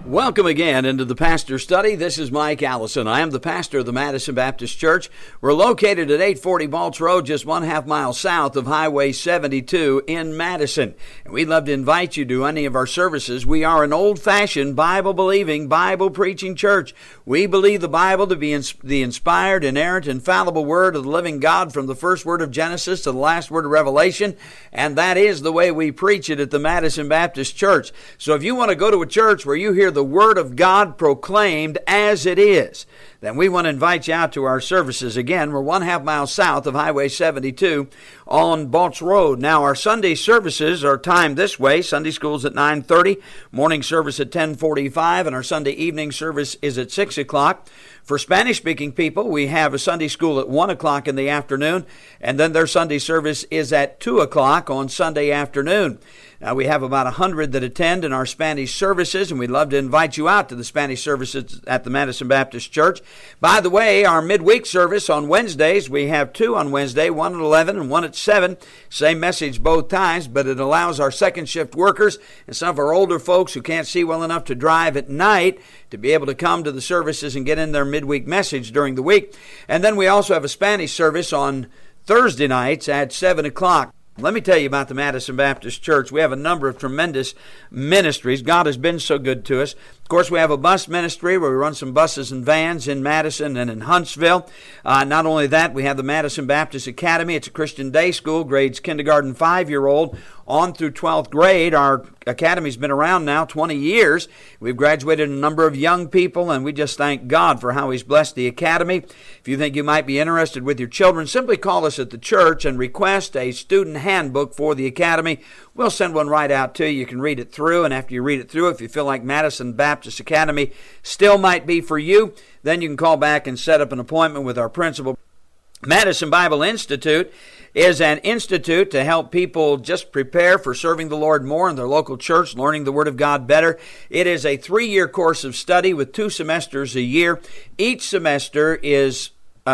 Welcome again into the Pastor Study. This is Mike Allison. I am the pastor of the Madison Baptist Church. We're located at 840 Balch Road, just 1/2 mile south of Highway 72 in Madison. And we'd love to invite you to any of our services. We are an old-fashioned, Bible-believing, Bible-preaching church. We believe the Bible to be the inspired, inerrant, infallible Word of the living God from the first word of Genesis to the last word of Revelation. And that is the way we preach it at the Madison Baptist Church. So if you want to go to a church where you hear the Word of God proclaimed as it is, then we want to invite you out to our services. Again, we're 1/2 mile south of Highway 72 on Balch Road. Now, our Sunday services are timed this way. Sunday school's at 9:30, morning service at 10:45, and our Sunday evening service is at 6 o'clock. For Spanish-speaking people, we have a Sunday school at 1 o'clock in the afternoon, and then their Sunday service is at 2 o'clock on Sunday afternoon. Now, we have about 100 that attend in our Spanish services, and we'd love to invite you out to the Spanish services at the Madison Baptist Church. By the way, our midweek service on Wednesdays, we have two on Wednesday, one at 11 and one at 7. Same message both times, but it allows our second shift workers and some of our older folks who can't see well enough to drive at night to be able to come to the services and get in their midweek message during the week. And then we also have a Spanish service on Thursday nights at 7 o'clock. Let me tell you about the Madison Baptist Church. We have a number of tremendous ministries. God has been so good to us. Of course, we have a bus ministry where we run some buses and vans in Madison and in Huntsville. Not only that, we have the Madison Baptist Academy. It's a Christian day school, grades kindergarten 5-year-old on through 12th grade. Our academy's been around now 20 years. We've graduated a number of young people, and we just thank God for how He's blessed the academy. If you think you might be interested with your children, simply call us at the church and request a student handbook for the academy. We'll send one right out to you. You can read it through, and after you read it through, if you feel like Madison Baptist Academy still might be for you, then you can call back and set up an appointment with our principal. Madison Bible Institute is an institute to help people just prepare for serving the Lord more in their local church, learning the Word of God better. It is a 3-year course of study with 2 semesters a year. Each semester is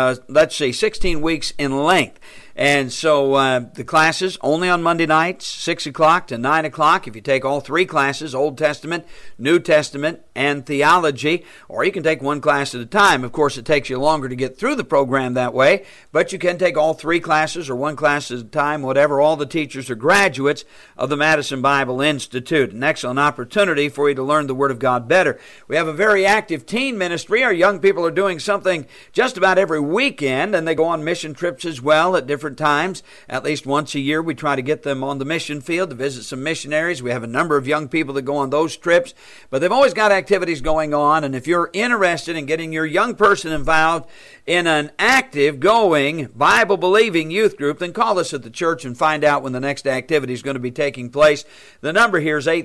16 weeks in length. And so the classes only on Monday nights, 6 o'clock to 9 o'clock. If you take all 3 classes, Old Testament, New Testament, and theology, or you can take one class at a time. Of course, it takes you longer to get through the program that way, but you can take all 3 classes or one class at a time, whatever. All the teachers are graduates of the Madison Bible Institute. An excellent opportunity for you to learn the Word of God better. We have a very active teen ministry. Our young people are doing something just about every weekend, and they go on mission trips as well at different times. At least once a year, we try to get them on the mission field to visit some missionaries. We have a number of young people that go on those trips, but they've always got activities going on. And if you're interested in getting your young person involved in an active, going, Bible-believing youth group, then call us at the church and find out when the next activity is going to be taking place. The number here is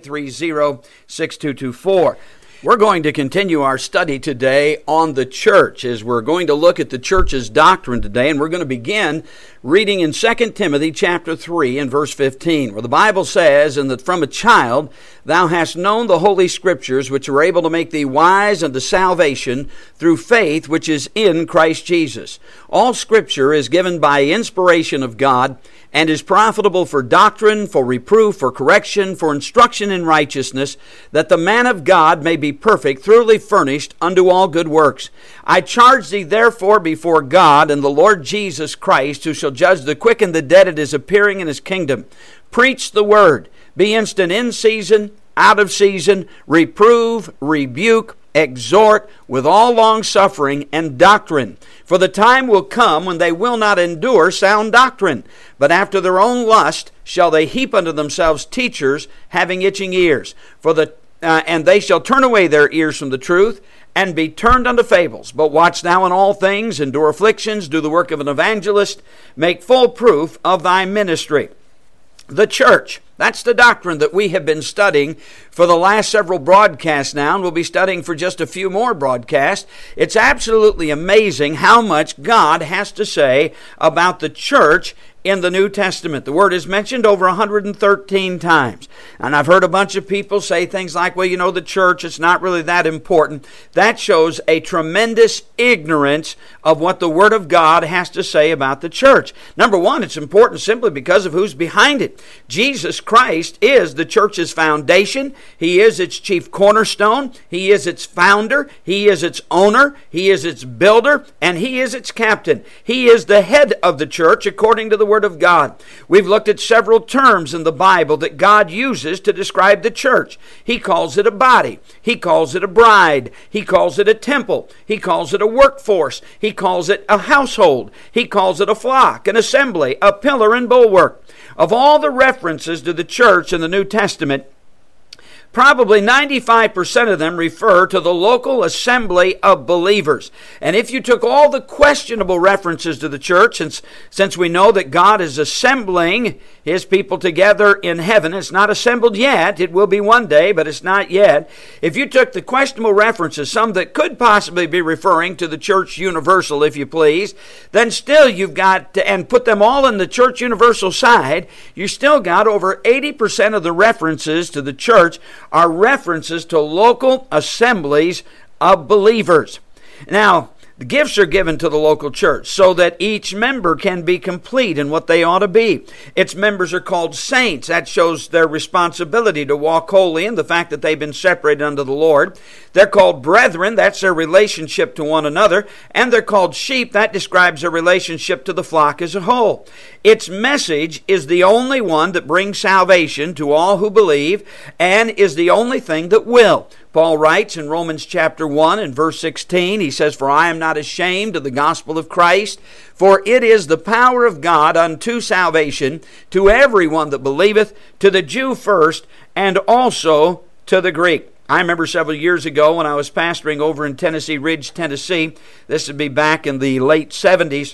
830-6224. We're going to continue our study today on the church, as we're going to look at the church's doctrine today, and we're going to begin reading in 2 Timothy chapter 3 and verse 15, where the Bible says, "And that from a child thou hast known the holy scriptures, which are able to make thee wise unto salvation through faith which is in Christ Jesus. All scripture is given by inspiration of God, and is profitable for doctrine, for reproof, for correction, for instruction in righteousness, that the man of God may be perfect, thoroughly furnished unto all good works. I charge thee therefore before God and the Lord Jesus Christ, who shall judge the quick and the dead at His appearing in His kingdom. Preach the word. Be instant in season, out of season. Reprove, rebuke, exhort with all long-suffering and doctrine. For the time will come when they will not endure sound doctrine, but after their own lust shall they heap unto themselves teachers having itching ears. And they shall turn away their ears from the truth, and be turned unto fables. But watch thou in all things, endure afflictions, do the work of an evangelist, make full proof of thy ministry." The church, that's the doctrine that we have been studying for the last several broadcasts now, and we'll be studying for just a few more broadcasts. It's absolutely amazing how much God has to say about the church in the New Testament. The word is mentioned over 113 times. And I've heard a bunch of people say things like, well, the church, it's not really that important. That shows a tremendous ignorance of what the Word of God has to say about the church. Number one, it's important simply because of who's behind it. Jesus Christ is the church's foundation. He is its chief cornerstone. He is its founder. He is its owner. He is its builder. And He is its captain. He is the head of the church according to the Word of God. We've looked at several terms in the Bible that God uses to describe the church. He calls it a body. He calls it a bride. He calls it a temple. He calls it a workforce. He calls it a household. He calls it a flock, an assembly, a pillar and bulwark. Of all the references to the church in the New Testament, probably 95% of them refer to the local assembly of believers. And if you took all the questionable references to the church, since we know that God is assembling His people together in heaven, it's not assembled yet, it will be one day, but it's not yet. If you took the questionable references, some that could possibly be referring to the church universal, if you please, then still you've got to, and put them all in the church universal side, you still got over 80% of the references to the church are references to local assemblies of believers. Now, the gifts are given to the local church so that each member can be complete in what they ought to be. Its members are called saints. That shows their responsibility to walk holy and the fact that they've been separated unto the Lord. They're called brethren. That's their relationship to one another. And they're called sheep. That describes their relationship to the flock as a whole. Its message is the only one that brings salvation to all who believe and is the only thing that will. Paul writes in Romans chapter 1 and verse 16, he says, "For I am not ashamed of the gospel of Christ, for it is the power of God unto salvation to everyone that believeth, to the Jew first, and also to the Greek." I remember several years ago when I was pastoring over in Tennessee Ridge, Tennessee. This would be back in the late 70s.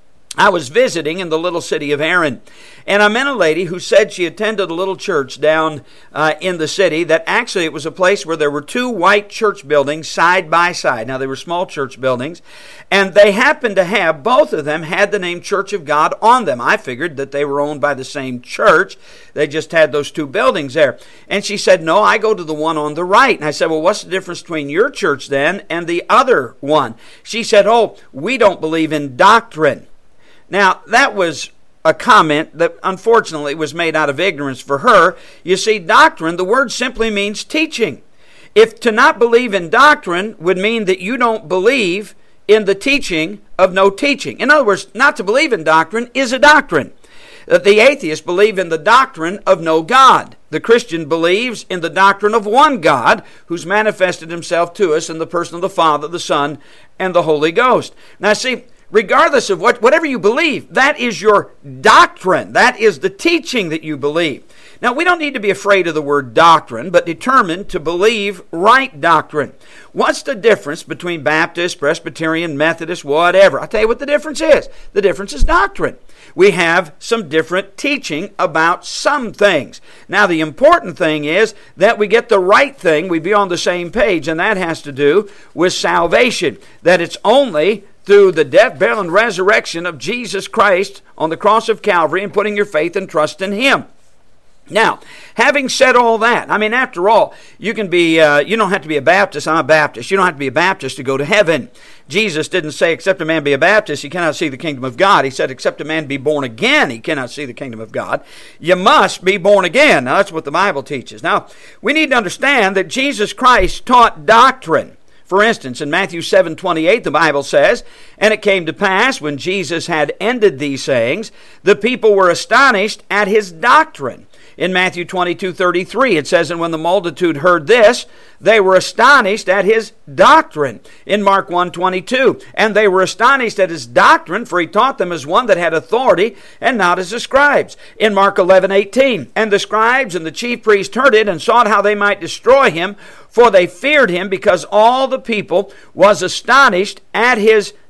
I was visiting in the little city of Aaron, and I met a lady who said she attended a little church down in the city that actually it was a place where there were two white church buildings side by side. Now, they were small church buildings, and they happened to have, both of them had the name Church of God on them. I figured that they were owned by the same church. They just had those two buildings there. And she said, "No, I go to the one on the right." And I said, "Well, what's the difference between your church then and the other one?" She said, "Oh, we don't believe in doctrine." Now, that was a comment that unfortunately was made out of ignorance for her. You see, doctrine, the word simply means teaching. If to not believe in doctrine would mean that you don't believe in the teaching of no teaching. In other words, not to believe in doctrine is a doctrine. The atheist believes in the doctrine of no God. The Christian believes in the doctrine of one God who's manifested Himself to us in the person of the Father, the Son, and the Holy Ghost. Now, see, regardless of whatever you believe, that is your doctrine. That is the teaching that you believe. Now, we don't need to be afraid of the word doctrine, but determined to believe right doctrine. What's the difference between Baptist, Presbyterian, Methodist, whatever? I'll tell you what the difference is. The difference is doctrine. We have some different teaching about some things. Now, the important thing is that we get the right thing. We be on the same page, and that has to do with salvation. That it's only through the death, burial, and resurrection of Jesus Christ on the cross of Calvary and putting your faith and trust in Him. Now, having said all that, I mean, after all, you can be, you don't have to be a Baptist. I'm a Baptist. You don't have to be a Baptist to go to heaven. Jesus didn't say, except a man be a Baptist, he cannot see the kingdom of God. He said, except a man be born again, he cannot see the kingdom of God. You must be born again. Now, that's what the Bible teaches. Now, we need to understand that Jesus Christ taught doctrine. For instance, in Matthew 7:28, the Bible says, "And it came to pass, when Jesus had ended these sayings, the people were astonished at His doctrine." In Matthew 22:33, it says, "And when the multitude heard this, they were astonished at His doctrine." In Mark 1:22, "And they were astonished at His doctrine, for He taught them as one that had authority, and not as the scribes." In Mark 11:18, "And the scribes and the chief priests heard it, and sought how they might destroy Him, for they feared Him, because all the people was astonished at His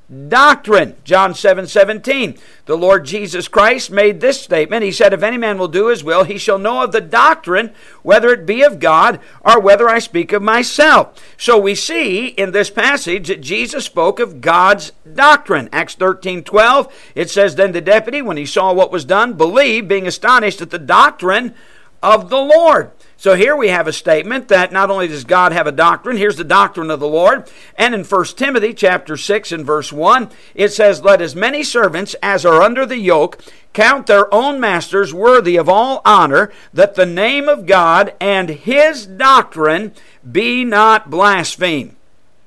doctrine. John 7:17. The Lord Jesus Christ made this statement. He said, if any man will do his will, he shall know of the doctrine, whether it be of God or whether I speak of myself. So we see in this passage that Jesus spoke of God's doctrine. Acts 13:12, it says, then the deputy, when he saw what was done, believed, being astonished at the doctrine of the Lord. So here we have a statement that not only does God have a doctrine, here's the doctrine of the Lord. And in 1 Timothy chapter 6 and verse 1, it says, let as many servants as are under the yoke count their own masters worthy of all honor, that the name of God and his doctrine be not blasphemed.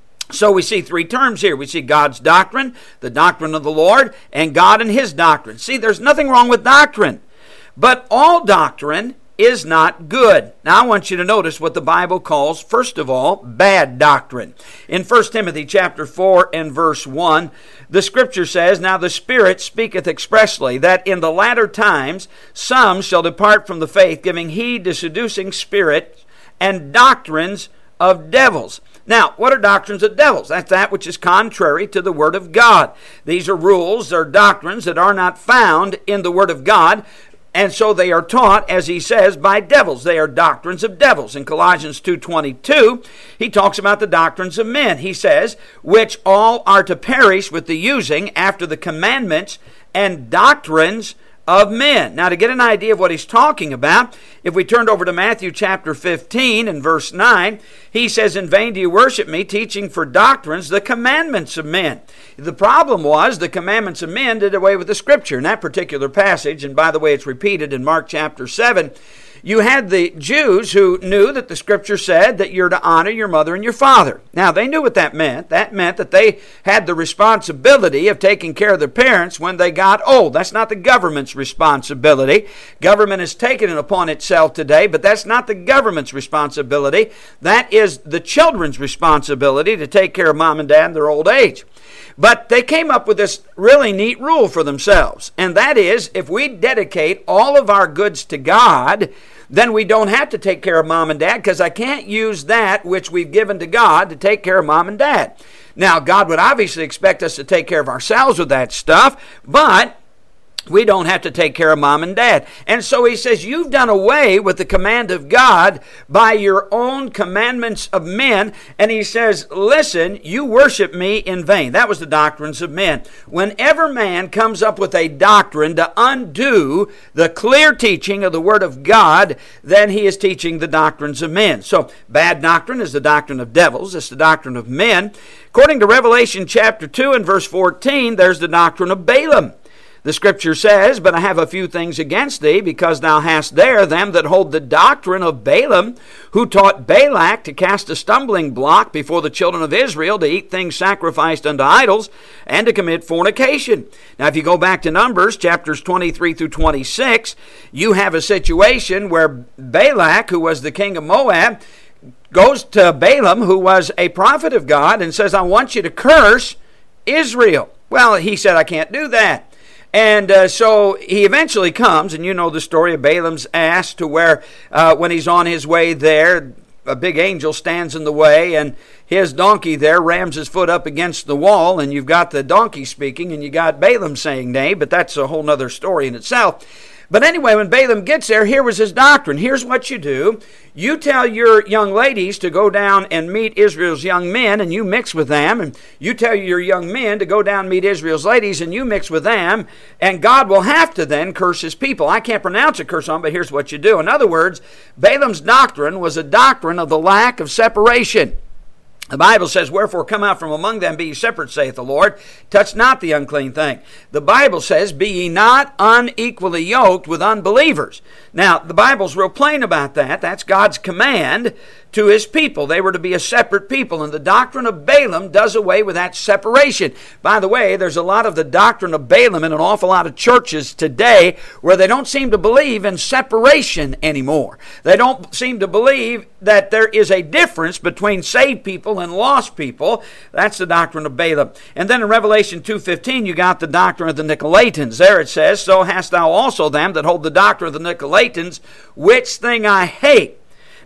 So we see three terms here. We see God's doctrine, the doctrine of the Lord, and God and his doctrine. See, there's nothing wrong with doctrine, but all doctrine is not good. Now I want you to notice what the Bible calls, first of all, bad doctrine. In 1 Timothy chapter 4 and verse 1, the Scripture says, now the Spirit speaketh expressly, that in the latter times some shall depart from the faith, giving heed to seducing spirits and doctrines of devils. Now, what are doctrines of devils? That's that which is contrary to the Word of God. These are rules, they're doctrines that are not found in the Word of God. And so they are taught, as he says, by devils. They are doctrines of devils. In Colossians 2:22, he talks about the doctrines of men. He says, which all are to perish with the using after the commandments and doctrines of men. Now, to get an idea of what he's talking about, if we turned over to Matthew chapter 15 and verse 9, he says, in vain do you worship me, teaching for doctrines the commandments of men. The problem was the commandments of men did away with the Scripture. In that particular passage, and by the way, it's repeated in Mark chapter 7, you had the Jews who knew that the Scripture said that you're to honor your mother and your father. Now, they knew what that meant. That meant that they had the responsibility of taking care of their parents when they got old. That's not the government's responsibility. Government has taken it upon itself today, but that's not the government's responsibility. That is the children's responsibility to take care of mom and dad in their old age. But they came up with this really neat rule for themselves, and that is, if we dedicate all of our goods to God, then we don't have to take care of mom and dad, because I can't use that which we've given to God to take care of mom and dad. Now, God would obviously expect us to take care of ourselves with that stuff, but we don't have to take care of mom and dad. And so he says, you've done away with the command of God by your own commandments of men. And he says, listen, you worship me in vain. That was the doctrines of men. Whenever man comes up with a doctrine to undo the clear teaching of the Word of God, then he is teaching the doctrines of men. So bad doctrine is the doctrine of devils. It's the doctrine of men. According to Revelation chapter 2 and verse 14, there's the doctrine of Balaam. The Scripture says, but I have a few things against thee, because thou hast there them that hold the doctrine of Balaam, who taught Balak to cast a stumbling block before the children of Israel, to eat things sacrificed unto idols, and to commit fornication. Now, if you go back to Numbers, chapters 23 through 26, you have a situation where Balak, who was the king of Moab, goes to Balaam, who was a prophet of God, and says, I want you to curse Israel. Well, he said, I can't do that. And so he eventually comes, and you know the story of Balaam's ass, to where when he's on his way there, a big angel stands in the way, and his donkey there rams his foot up against the wall, and you've got the donkey speaking, and you got Balaam saying nay, but that's a whole other story in itself. But anyway, when Balaam gets there, here was his doctrine. Here's what you do. You tell your young ladies to go down and meet Israel's young men, and you mix with them. And you tell your young men to go down and meet Israel's ladies, and you mix with them. And God will have to then curse his people. I can't pronounce a curse on, but here's what you do. In other words, Balaam's doctrine was a doctrine of the lack of separation. The Bible says, wherefore come out from among them, be ye separate, saith the Lord. Touch not the unclean thing. The Bible says, be ye not unequally yoked with unbelievers. Now, the Bible's real plain about that. That's God's command to his people. They were to be a separate people, and the doctrine of Balaam does away with that separation. By the way, there's a lot of the doctrine of Balaam in an awful lot of churches today where they don't seem to believe in separation anymore. They don't seem to believe that there is a difference between saved people and lost people. That's the doctrine of Balaam. And then in Revelation 2:15, you got the doctrine of the Nicolaitans. There it says, so hast thou also them that hold the doctrine of the Nicolaitans, which thing I hate.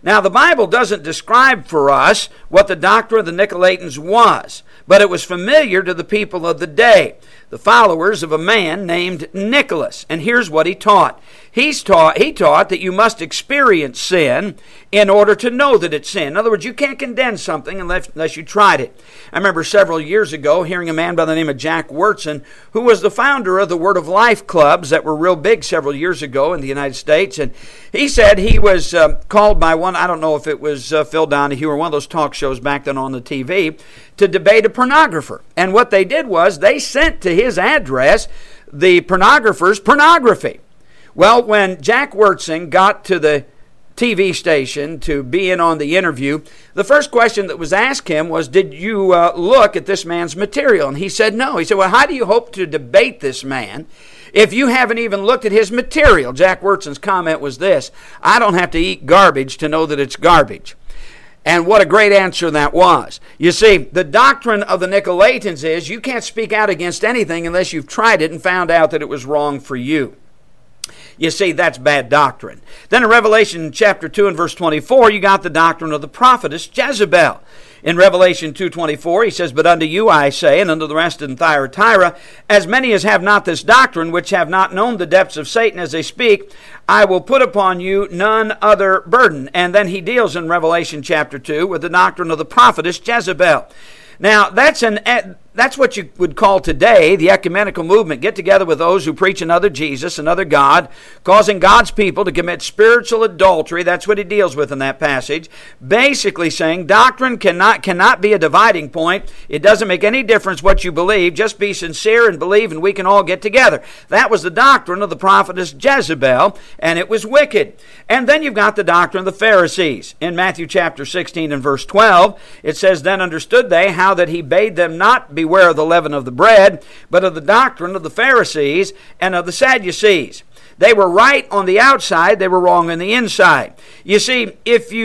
Now, the Bible doesn't describe for us what the doctrine of the Nicolaitans was, but it was familiar to the people of the day, the followers of a man named Nicholas. And here's what he taught. He taught that you must experience sin in order to know that it's sin. In other words, you can't condemn something unless you tried it. I remember several years ago hearing a man by the name of Jack Wyrtzen, who was the founder of the Word of Life clubs that were real big several years ago in the United States. And he said he was called by one, I don't know if it was Phil Donahue or one of those talk shows back then on the TV, to debate a pornographer. And what they did was they sent to his address the pornographer's pornography. Well, when Jack Wyrtzen got to the TV station to be in on the interview, the first question that was asked him was, did you look at this man's material? And he said no. He said, well, how do you hope to debate this man if you haven't even looked at his material? Jack Wyrtzen's comment was this: I don't have to eat garbage to know that it's garbage. And what a great answer that was. You see, the doctrine of the Nicolaitans is you can't speak out against anything unless you've tried it and found out that it was wrong for you. You see, that's bad doctrine. Then in Revelation chapter 2 and verse 24, you got the doctrine of the prophetess Jezebel. In Revelation 2:24, he says, but unto you I say, and unto the rest in Thyatira, as many as have not this doctrine, which have not known the depths of Satan as they speak, I will put upon you none other burden. And then he deals in Revelation chapter 2 with the doctrine of the prophetess Jezebel. Now, that's what you would call today the ecumenical movement. Get together with those who preach another Jesus, another God, causing God's people to commit spiritual adultery. That's what he deals with in that passage. Basically saying doctrine cannot be a dividing point. It doesn't make any difference what you believe. Just be sincere and believe and we can all get together. That was the doctrine of the prophetess Jezebel, and it was wicked. And then you've got the doctrine of the Pharisees. In Matthew chapter 16 and verse 12, it says, then understood they how that he bade them not beware of the leaven of the bread, but of the doctrine of the Pharisees and of the Sadducees. They were right on the outside, they were wrong on the inside. You see,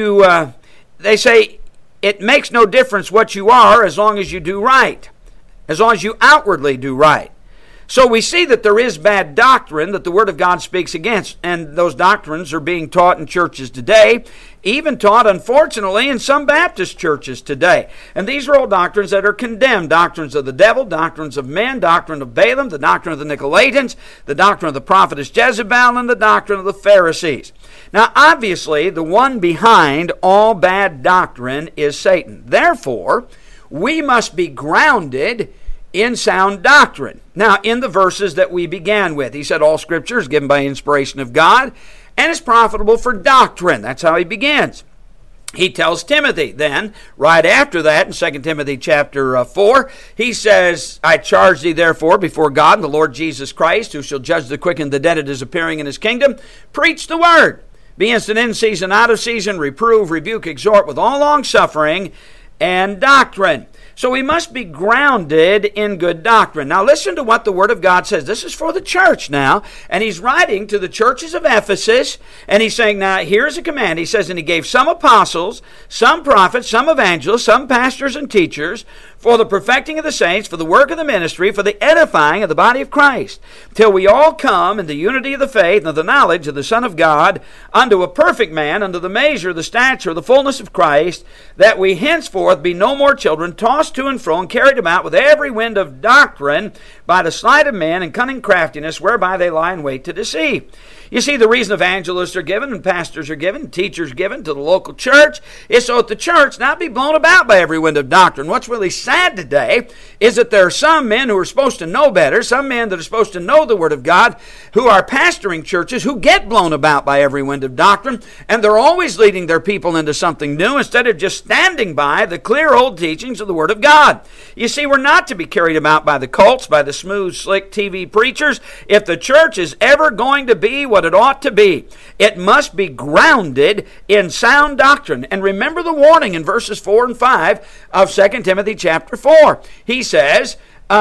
they say it makes no difference what you are as long as you do right, as long as you outwardly do right. So we see that there is bad doctrine that the Word of God speaks against, and those doctrines are being taught in churches today, even taught, unfortunately, in some Baptist churches today. And these are all doctrines that are condemned, doctrines of the devil, doctrines of men, doctrine of Balaam, the doctrine of the Nicolaitans, the doctrine of the prophetess Jezebel, and the doctrine of the Pharisees. Now, obviously, the one behind all bad doctrine is Satan. Therefore, we must be grounded in sound doctrine. Now, in the verses that we began with, he said all Scripture is given by inspiration of God and is profitable for doctrine. That's how he begins. He tells Timothy then, right after that, in 2 Timothy chapter 4, he says, I charge thee therefore before God and the Lord Jesus Christ, who shall judge the quick and the dead at his appearing in his kingdom, preach the word. Be instant in season, out of season, reprove, rebuke, exhort with all longsuffering and doctrine. So we must be grounded in good doctrine. Now listen to what the Word of God says. This is for the church now. And he's writing to the churches of Ephesus. And he's saying, now here's a command. He says, and he gave some apostles, some prophets, some evangelists, some pastors and teachers, for the perfecting of the saints, for the work of the ministry, for the edifying of the body of Christ, till we all come in the unity of the faith and of the knowledge of the Son of God, unto a perfect man, unto the measure of the stature of the fullness of Christ, that we henceforth be no more children, tossed to and fro, and carried about with every wind of doctrine, by the sleight of men and cunning craftiness, whereby they lie in wait to deceive. You see, the reason evangelists are given and pastors are given and teachers given to the local church is so that the church not be blown about by every wind of doctrine. What's really sad today is that there are some men who are supposed to know better, some men that are supposed to know the Word of God, who are pastoring churches who get blown about by every wind of doctrine, and they're always leading their people into something new instead of just standing by the clear old teachings of the Word of God. You see, we're not to be carried about by the cults, by the smooth, slick TV preachers. If the church is ever going to be what it ought to be, it must be grounded in sound doctrine. And remember the warning in verses 4 and 5 of 2 Timothy chapter 4. He says,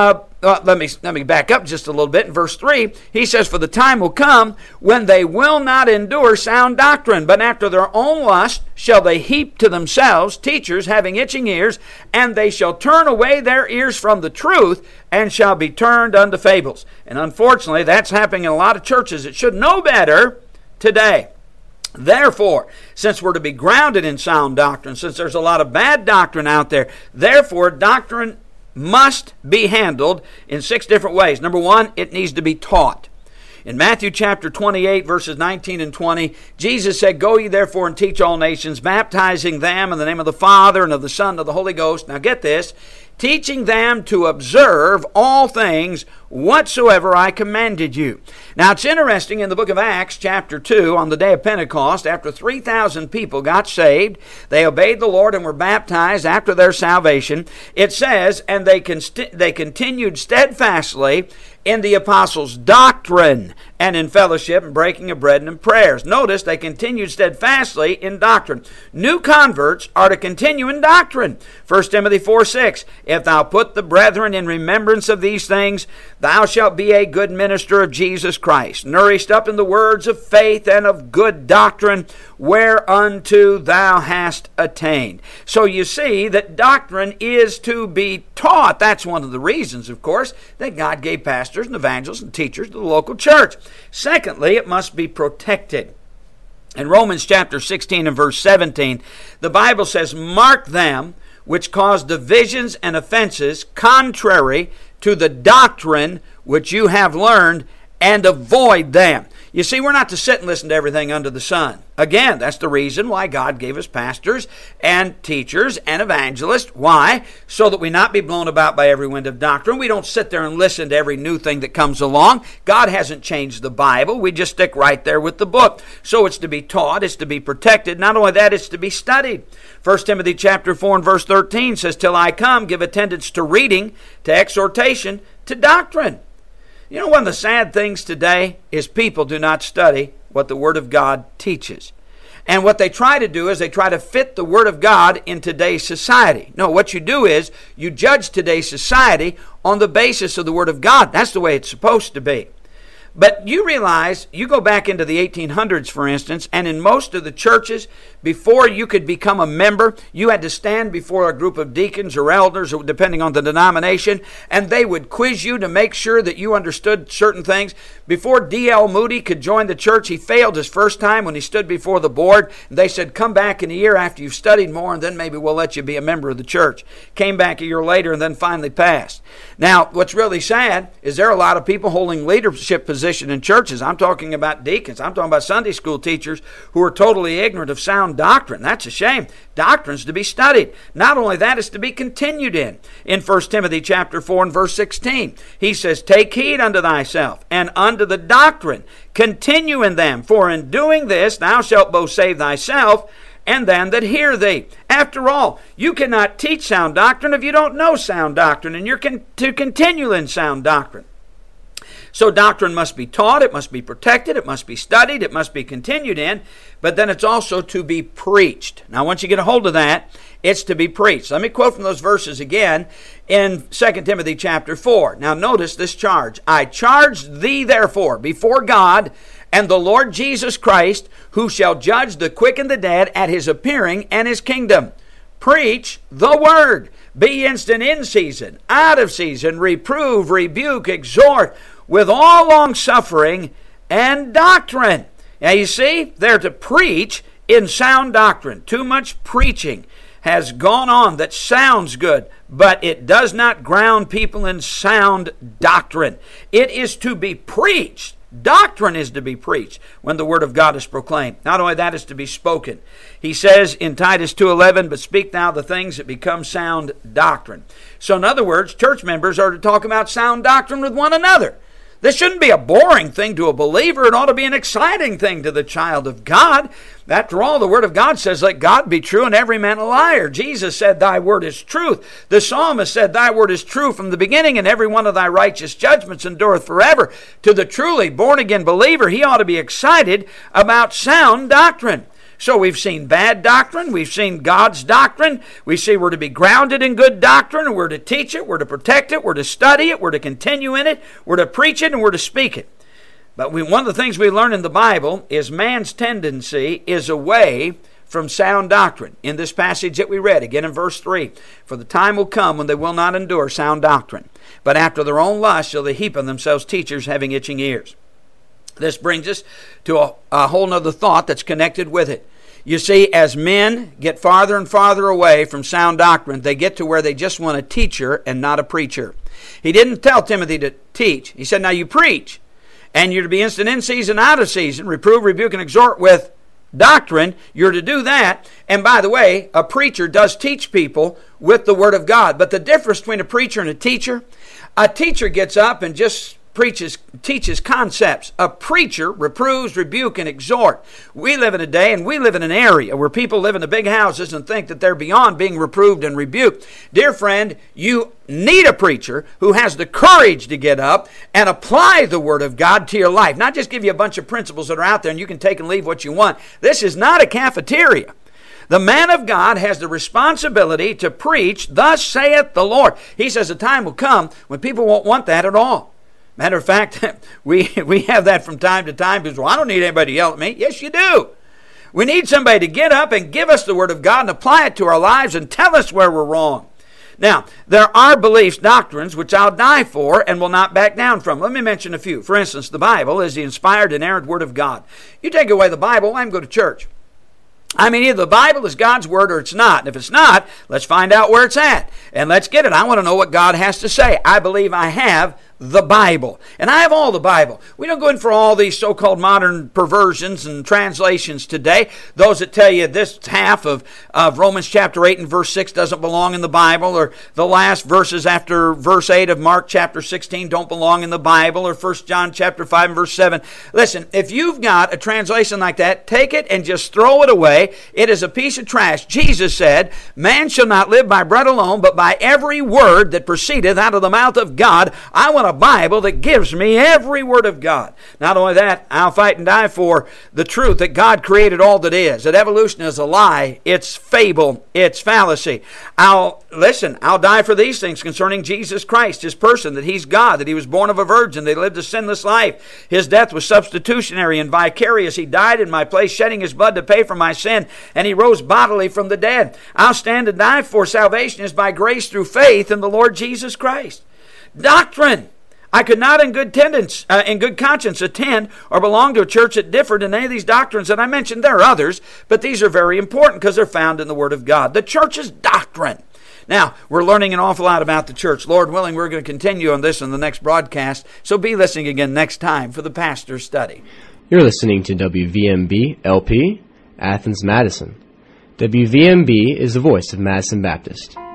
let me back up just a little bit. In verse 3, he says, for the time will come when they will not endure sound doctrine, but after their own lust shall they heap to themselves teachers having itching ears, and they shall turn away their ears from the truth, and shall be turned unto fables. And unfortunately, that's happening in a lot of churches that should know better today. Therefore, since we're to be grounded in sound doctrine, since there's a lot of bad doctrine out there, therefore doctrine must be handled in 6 different ways. Number 1, it needs to be taught. In Matthew chapter 28, verses 19 and 20, Jesus said, "Go ye therefore and teach all nations, baptizing them in the name of the Father and of the Son and of the Holy Ghost." Now get this, teaching them to observe all things whatsoever I commanded you. Now it's interesting, in the book of Acts chapter 2, on the day of Pentecost, after 3,000 people got saved, they obeyed the Lord and were baptized after their salvation. It says, and they continued steadfastly in the apostles' doctrine and in fellowship and breaking of bread and in prayers. Notice they continued steadfastly in doctrine. New converts are to continue in doctrine. 1 Timothy 4:6, "If thou put the brethren in remembrance of these things, thou shalt be a good minister of Jesus Christ, nourished up in the words of faith and of good doctrine, whereunto thou hast attained." So you see that doctrine is to be taught. That's one of the reasons, of course, that God gave pastors and evangelists and teachers to the local church. Secondly, it must be protected. In Romans chapter 16 and verse 17, the Bible says, "Mark them which cause divisions and offenses contrary to the doctrine which you have learned, and avoid them." You see, we're not to sit and listen to everything under the sun. Again, that's the reason why God gave us pastors and teachers and evangelists. Why? So that we not be blown about by every wind of doctrine. We don't sit there and listen to every new thing that comes along. God hasn't changed the Bible. We just stick right there with the book. So it's to be taught. It's to be protected. Not only that, it's to be studied. 1 Timothy chapter 4 and verse 13 says, "Till I come, give attendance to reading, to exhortation, to doctrine." You know, one of the sad things today is people do not study what the Word of God teaches. And what they try to do is they try to fit the Word of God in today's society. No, what you do is you judge today's society on the basis of the Word of God. That's the way it's supposed to be. But you realize, you go back into the 1800s, for instance, and in most of the churches, before you could become a member, you had to stand before a group of deacons or elders, depending on the denomination, and they would quiz you to make sure that you understood certain things. Before D.L. Moody could join the church, he failed his first time when he stood before the board. They said, "Come back in a year after you've studied more, and then maybe we'll let you be a member of the church." Came back a year later and then finally passed. Now, what's really sad is there are a lot of people holding leadership positions in churches. I'm talking about deacons. I'm talking about Sunday school teachers who are totally ignorant of sound doctrine. That's a shame. Doctrine's to be studied. Not only that, it's to be continued in. In 1 Timothy chapter 4 and verse 16, he says, "Take heed unto thyself and unto the doctrine. Continue in them, for in doing this thou shalt both save thyself and them that hear thee." After all, you cannot teach sound doctrine if you don't know sound doctrine, and you're to continue in sound doctrine. So doctrine must be taught, it must be protected, it must be studied, it must be continued in, but then it's also to be preached. Now, once you get a hold of that, it's to be preached. Let me quote from those verses again in 2 Timothy chapter 4. Now, notice this charge. "I charge thee therefore before God and the Lord Jesus Christ, who shall judge the quick and the dead at his appearing and his kingdom. Preach the word. Be instant in season, out of season, reprove, rebuke, exhort, with all long suffering and doctrine." Now you see, they're to preach in sound doctrine. Too much preaching has gone on that sounds good, but it does not ground people in sound doctrine. It is to be preached. Doctrine is to be preached when the Word of God is proclaimed. Not only that, it's to be spoken. He says in Titus 2:11, "But speak thou the things that become sound doctrine." So in other words, church members are to talk about sound doctrine with one another. This shouldn't be a boring thing to a believer. It ought to be an exciting thing to the child of God. After all, the Word of God says, "Let God be true and every man a liar." Jesus said, "Thy word is truth." The psalmist said, "Thy word is true from the beginning, and every one of thy righteous judgments endureth forever." To the truly born-again believer, he ought to be excited about sound doctrine. So we've seen bad doctrine, we've seen God's doctrine, we see we're to be grounded in good doctrine, and we're to teach it, we're to protect it, we're to study it, we're to continue in it, we're to preach it, and we're to speak it. But one of the things we learn in the Bible is man's tendency is away from sound doctrine. In this passage that we read, again in verse 3, "For the time will come when they will not endure sound doctrine, but after their own lust shall they heap on themselves teachers having itching ears." This brings us to a whole nother thought that's connected with it. You see, as men get farther and farther away from sound doctrine, they get to where they just want a teacher and not a preacher. He didn't tell Timothy to teach. He said, now you preach, and you're to be instant in season, out of season, reprove, rebuke, and exhort with doctrine. You're to do that. And by the way, a preacher does teach people with the Word of God. But the difference between a preacher and a teacher gets up and just teaches concepts. A preacher reproves, rebuke, and exhort. We live in a day and we live in an area where people live in the big houses and think that they're beyond being reproved and rebuked. Dear friend, you need a preacher who has the courage to get up and apply the Word of God to your life. Not just give you a bunch of principles that are out there and you can take and leave what you want. This is not a cafeteria. The man of God has the responsibility to preach, thus saith the Lord. He says a time will come when people won't want that at all. Matter of fact, we have that from time to time because, well, I don't need anybody to yell at me. Yes, you do. We need somebody to get up and give us the Word of God and apply it to our lives and tell us where we're wrong. Now, there are beliefs, doctrines, which I'll die for and will not back down from. Let me mention a few. For instance, the Bible is the inspired, inerrant Word of God. You take away the Bible, why go to church? I mean, either the Bible is God's Word or it's not. And if it's not, let's find out where it's at. And let's get it. I want to know what God has to say. I believe I have the Bible. And I have all the Bible. We don't go in for all these so-called modern perversions and translations today. Those that tell you this half of Romans chapter 8 and verse 6 doesn't belong in the Bible, or the last verses after verse 8 of Mark chapter 16 don't belong in the Bible, or 1 John chapter 5 and verse 7. Listen, if you've got a translation like that, take it and just throw it away. It is a piece of trash. Jesus said, man shall not live by bread alone, but by every word that proceedeth out of the mouth of God. I want a Bible that gives me every word of God. Not only that, I'll fight and die for the truth that God created all that is. That evolution is a lie. It's fable. It's fallacy. I'll die for these things concerning Jesus Christ, His person, that He's God, that He was born of a virgin, that He lived a sinless life. His death was substitutionary and vicarious. He died in my place, shedding His blood to pay for my sin, and He rose bodily from the dead. I'll stand and die for salvation is by grace through faith in the Lord Jesus Christ. Doctrine. I could not in good conscience attend or belong to a church that differed in any of these doctrines that I mentioned. There are others, but these are very important because they're found in the Word of God. The church's doctrine. Now, we're learning an awful lot about the church. Lord willing, we're going to continue on this in the next broadcast, so be listening again next time for the Pastor's Study. You're listening to WVMB LP, Athens, Madison. WVMB is the voice of Madison Baptist.